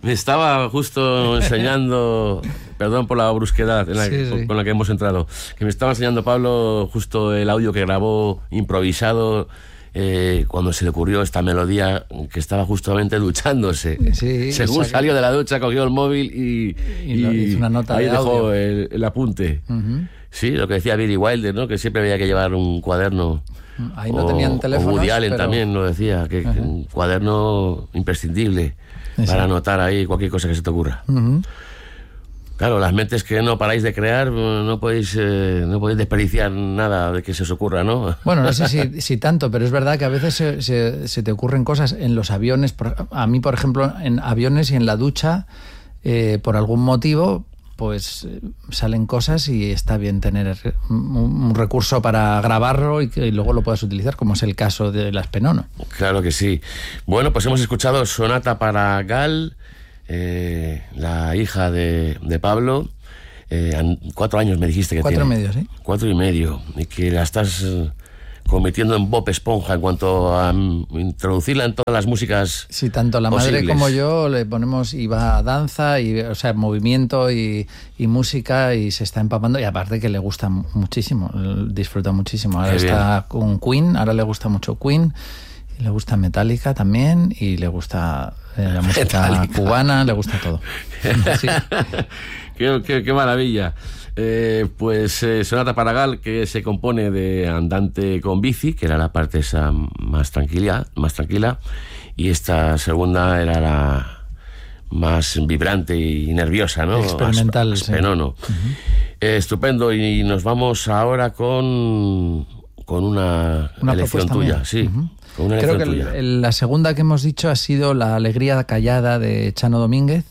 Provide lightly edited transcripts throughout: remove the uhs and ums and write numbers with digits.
Me estaba justo enseñando, perdón por la brusquedad con la que hemos entrado, que me estaba enseñando Pablo justo el audio que grabó improvisado cuando se le ocurrió esta melodía, que estaba justamente duchándose. Sí, según salió de la ducha, cogió el móvil y hizo una nota ahí de dejó audio. el apunte. Uh-huh. Sí, lo que decía Billy Wilder, ¿no? Que siempre había que llevar un cuaderno. Ahí no tenían teléfonos. O Woody Allen pero... también lo decía, que un cuaderno imprescindible para anotar ahí cualquier cosa que se te ocurra. Uh-huh. Claro, las mentes que no paráis de crear, no podéis desperdiciar nada de que se os ocurra, ¿no? Bueno, no sé si tanto, pero es verdad que a veces se te ocurren cosas en los aviones. A mí, por ejemplo, en aviones y en la ducha, por algún motivo, pues salen cosas y está bien tener un recurso para grabarlo y que luego lo puedas utilizar, como es el caso de Las Penono. Claro que sí. Bueno, pues hemos escuchado Sonata para Gal, la hija de Pablo. 4 años me dijiste que 4 tiene. 4 y medio, sí. 4 y medio. Y que la estás convirtiendo en Bob Esponja en cuanto a introducirla en todas las músicas. Sí, tanto la posibles. madre como yo le ponemos y va a danza, o sea, movimiento y música, y se está empapando, y aparte que le gusta muchísimo, disfruta muchísimo. Ahora está con Queen, ahora le gusta mucho Queen, y le gusta Metallica también, y le gusta la música cubana, le gusta todo. Sí. Qué maravilla. Pues Sonata para Gal, que se compone de Andante con bici, que era la parte esa más tranquila, y esta segunda era la más vibrante y nerviosa, ¿no? Experimental. Aspenono. Sí. Uh-huh. Estupendo, y nos vamos ahora con una elección tuya, mía. sí. Uh-huh. Con una Creo que tuya. La segunda que hemos dicho ha sido La alegría callada de Chano Domínguez,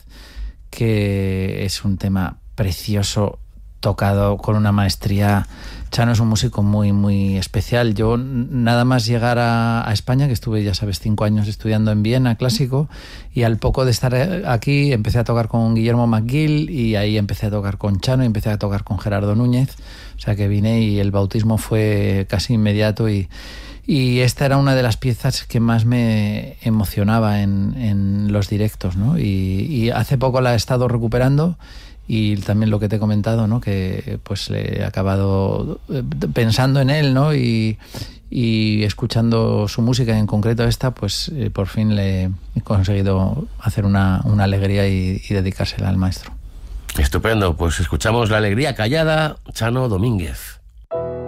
que es un tema precioso, tocado con una maestría. Chano es un músico muy, muy especial. Yo, nada más llegar a España, que estuve, ya sabes, 5 años estudiando en Viena, clásico, y al poco de estar aquí empecé a tocar con Guillermo McGill, y ahí empecé a tocar con Chano, y empecé a tocar con Gerardo Núñez. O sea que vine y el bautismo fue casi inmediato, y esta era una de las piezas que más me emocionaba en los directos, ¿no? Y hace poco la he estado recuperando, y también lo que te he comentado, ¿no? Que pues le he acabado pensando en él, ¿no? Y escuchando su música, en concreto esta, pues por fin le he conseguido hacer una alegría y dedicársela al maestro. Estupendo, pues escuchamos La alegría callada, Chano Domínguez.